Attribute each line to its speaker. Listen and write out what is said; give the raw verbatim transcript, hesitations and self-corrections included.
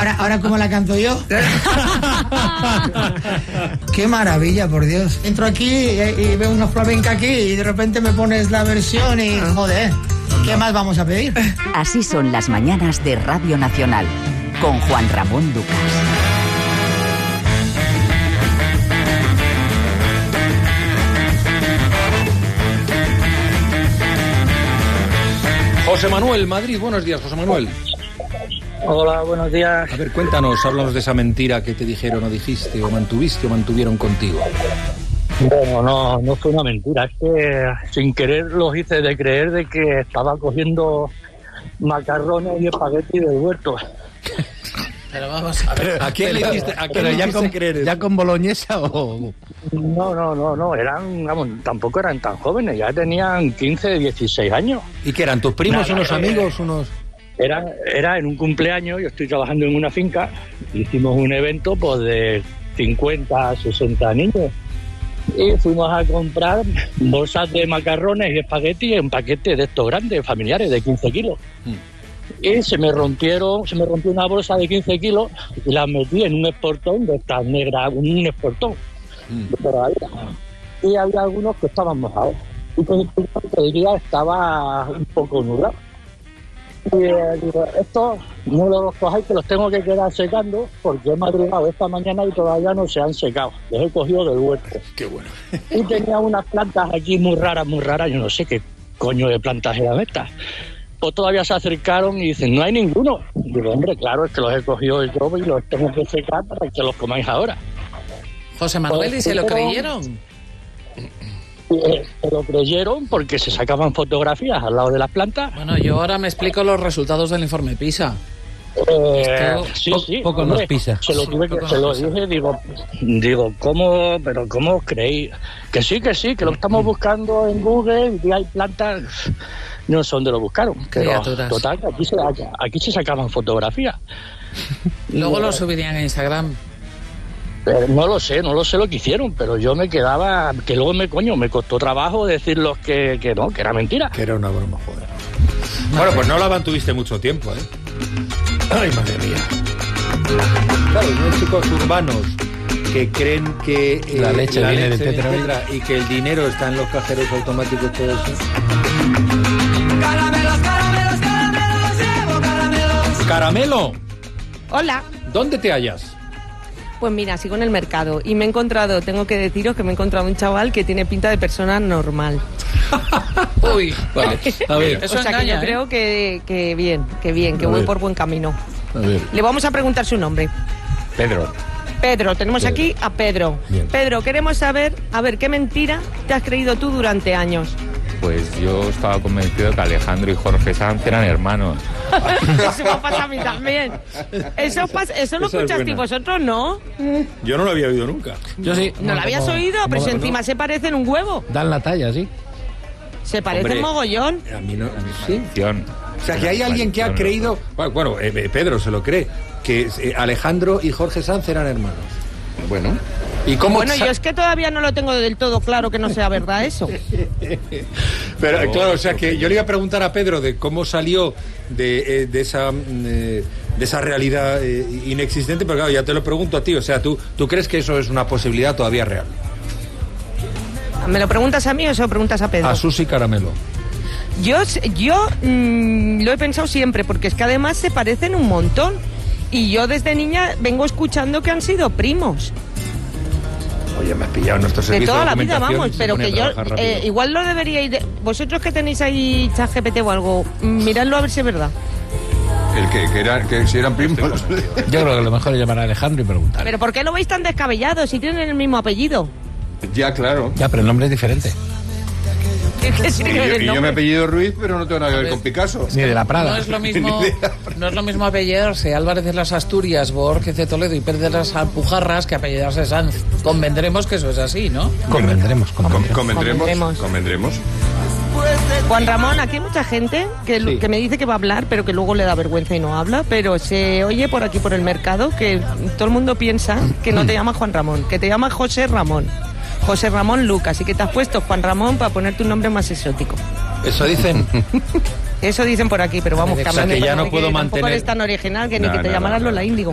Speaker 1: ahora, ahora ¿cómo la canto yo? Qué maravilla, por Dios. Entro aquí y, y veo una flamenca aquí y de repente me pones la versión y joder, ¿qué más vamos a pedir?
Speaker 2: Así son las mañanas de Radio Nacional, con Juan Ramón Lucas.
Speaker 3: José Manuel, Madrid, buenos días, José Manuel.
Speaker 4: Hola, buenos días.
Speaker 3: A ver, cuéntanos, háblanos de esa mentira que te dijeron o dijiste, o mantuviste o mantuvieron contigo.
Speaker 4: Bueno, no, no fue una mentira, es que sin querer los hice de creer de que estaba cogiendo macarrones y espagueti del huerto.
Speaker 5: Pero vamos a ver.
Speaker 3: ¿A quién le hiciste, a quién le
Speaker 6: ya,
Speaker 3: hiciste
Speaker 6: con,
Speaker 3: creer eso?
Speaker 6: ¿Ya con boloñesa o...?
Speaker 4: No, no, no, no, eran, vamos, tampoco eran tan jóvenes, ya tenían quince, dieciséis años.
Speaker 3: ¿Y qué eran, tus primos,
Speaker 4: Nada,
Speaker 3: unos
Speaker 4: eh,
Speaker 3: amigos, unos...?
Speaker 4: Era, era en un cumpleaños, yo estoy trabajando en una finca, hicimos un evento pues de cincuenta, sesenta niños y fuimos a comprar bolsas de macarrones y espagueti en paquetes de estos grandes, familiares, de quince kilos. Mm. Y se me rompieron, se me rompió una bolsa de quince kilos y la metí en un esportón de estas negras, un esportón. Mm. Y había algunos que estaban mojados. Y pues el día estaba un poco nublado. Y eh, digo, esto no los cojáis, que los tengo que quedar secando porque he madrugado esta mañana y todavía no se han secado. Los he cogido del huerto.
Speaker 3: Qué bueno.
Speaker 4: Y tenía unas plantas aquí muy raras, muy raras. Yo no sé qué coño de plantas eran estas. Pues todavía se acercaron y dicen, no hay ninguno. Digo, hombre, claro, es que los he cogido yo y los tengo que secar para que los comáis ahora.
Speaker 5: José Manuel, ¿y se lo creyeron?
Speaker 4: Eh, se lo creyeron porque se sacaban fotografías al lado de las plantas.
Speaker 5: Bueno, yo ahora me explico los resultados del informe PISA.
Speaker 4: Eh,
Speaker 5: Esto,
Speaker 4: sí,
Speaker 6: po-
Speaker 4: sí,
Speaker 6: poco
Speaker 4: hombre,
Speaker 6: nos pisa.
Speaker 4: Se lo,
Speaker 5: Sí,
Speaker 4: tuve que,
Speaker 5: poco
Speaker 4: se lo
Speaker 5: nos pisa.
Speaker 4: dije, digo, digo, ¿cómo? Pero ¿cómo os creéis? Que sí, que sí, que lo estamos buscando en Google y hay plantas. No sé dónde lo buscaron. Pero,
Speaker 5: Criaturas.
Speaker 4: total, que aquí se, aquí se sacaban fotografías.
Speaker 5: Luego
Speaker 4: Y,
Speaker 5: lo
Speaker 4: eh,
Speaker 5: subirían a Instagram.
Speaker 4: Pero no lo sé, no lo sé lo que hicieron, pero yo me quedaba, que luego me coño, me costó trabajo decirlos que, que no, que era mentira.
Speaker 3: Que era una broma, joder. Bueno, pues no la mantuviste mucho tiempo, ¿eh? Ay, madre mía. Claro, unos chicos urbanos que creen que eh,
Speaker 6: La leche viene del Tetra
Speaker 3: etcétera, y que el dinero está en los cajeros automáticos, todo eso.
Speaker 7: Caramelos, caramelos, caramelos, llevo caramelos.
Speaker 3: ¡Caramelo!
Speaker 8: Hola,
Speaker 3: ¿Dónde te hallas?
Speaker 8: pues mira, sigo en el mercado y me he encontrado, tengo que deciros que me he encontrado un chaval que tiene pinta de persona normal.
Speaker 5: Uy,
Speaker 3: Vale, a ver.
Speaker 5: Eso
Speaker 8: o sea
Speaker 5: engaña,
Speaker 8: que yo
Speaker 5: ¿eh?
Speaker 8: creo que, que bien, que bien, que
Speaker 3: A
Speaker 8: voy
Speaker 3: ver.
Speaker 8: por buen camino.
Speaker 3: A ver.
Speaker 8: Le vamos a preguntar su nombre.
Speaker 6: Pedro.
Speaker 8: Pedro, tenemos
Speaker 3: Pedro.
Speaker 8: aquí a Pedro.
Speaker 3: Bien.
Speaker 8: Pedro, queremos saber, a ver, ¿qué mentira te has creído tú durante años?
Speaker 9: Pues yo estaba convencido de que Alejandro y Jorge Sanz eran hermanos.
Speaker 8: Eso me pasa a mí también. Eso, pasa, eso lo
Speaker 3: Esa es
Speaker 8: escuchasteis
Speaker 3: buena.
Speaker 8: vosotros, ¿no?
Speaker 3: Yo no lo había oído nunca.
Speaker 6: Yo sí.
Speaker 8: ¿No lo habías oído? Pero si encima se parecen un huevo.
Speaker 6: Dan la talla, sí.
Speaker 8: Se parecen
Speaker 3: Hombre.
Speaker 8: mogollón.
Speaker 3: A mí no. ¿Sí?
Speaker 9: Ficción.
Speaker 3: O sea, que hay alguien que ha
Speaker 9: Bueno,
Speaker 3: creído. Bueno, bueno, eh, eh, Pedro se lo cree. Que eh, Alejandro y Jorge Sanz eran hermanos. Bueno. ¿Y cómo
Speaker 8: Bueno,
Speaker 3: sa-
Speaker 8: yo es que todavía no lo tengo del todo claro que no sea verdad eso.
Speaker 3: Pero eh, claro, o sea que yo le iba a preguntar a Pedro de cómo salió de, eh, de esa mm, eh, de esa realidad eh, inexistente, pero claro, ya te lo pregunto a ti, o sea, ¿tú, tú crees que eso es una posibilidad todavía real?
Speaker 8: ¿Me lo preguntas a mí o se lo preguntas a Pedro?
Speaker 3: A Susi Caramelo.
Speaker 8: Yo, yo mmm, lo he pensado siempre, porque es que además se parecen un montón. Y yo desde niña vengo escuchando que han sido primos.
Speaker 3: Oye, me has pillado nuestro
Speaker 8: De
Speaker 3: servicio
Speaker 8: toda
Speaker 3: de
Speaker 8: la vida,
Speaker 3: documentación
Speaker 8: vamos,
Speaker 3: y se
Speaker 8: pero
Speaker 3: pone
Speaker 8: que
Speaker 3: a
Speaker 8: yo,
Speaker 3: trabajar rápido.
Speaker 8: eh, igual lo deberíais, de, vosotros que tenéis ahí ChatGPT o algo, miradlo a ver si es verdad.
Speaker 10: ¿El qué? ¿Que, eran, que si eran primos?
Speaker 6: Yo creo que lo mejor es llamar a Alejandro y preguntar.
Speaker 8: Pero ¿por qué lo veis tan descabellado si tienen el mismo apellido?
Speaker 10: Ya, claro.
Speaker 6: Ya, pero el nombre es diferente.
Speaker 8: ¿Qué- qué
Speaker 10: Y
Speaker 8: sirve
Speaker 10: yo,
Speaker 8: el
Speaker 10: y yo
Speaker 8: nombre?
Speaker 10: me apellido Ruiz, pero no tengo nada que ver
Speaker 5: ver.
Speaker 10: con Picasso.
Speaker 6: Ni de la Prada.
Speaker 5: No es lo mismo,
Speaker 10: Ni idea.
Speaker 5: no es lo mismo apellidarse Álvarez de las Asturias, Borges de Toledo y Pérez de las Alpujarras que apellidarse Sanz. Convendremos que eso es así, ¿no?
Speaker 6: Convendremos,
Speaker 10: Com-
Speaker 6: convendremos.
Speaker 10: Convendremos.
Speaker 8: Convendremos.
Speaker 10: Convendremos.
Speaker 8: Juan Ramón, aquí hay mucha gente que,
Speaker 3: Sí.
Speaker 8: que me dice que va a hablar, pero que luego le da vergüenza y no habla, pero se oye por aquí por el mercado que todo el mundo piensa que no te llamas Juan Ramón, que te llamas José Ramón. José Ramón Lucas, y que te has puesto Juan Ramón para ponerte un nombre más exótico.
Speaker 3: Eso dicen.
Speaker 8: Eso dicen por aquí, pero vamos,
Speaker 3: O sea,
Speaker 8: a mí me
Speaker 3: que ya
Speaker 8: parece
Speaker 3: no puedo
Speaker 8: Tampoco
Speaker 3: mantener-
Speaker 8: eres tan original que ni
Speaker 10: No,
Speaker 8: que te
Speaker 10: no,
Speaker 8: llamaras
Speaker 10: no, no.
Speaker 8: Lola Índigo.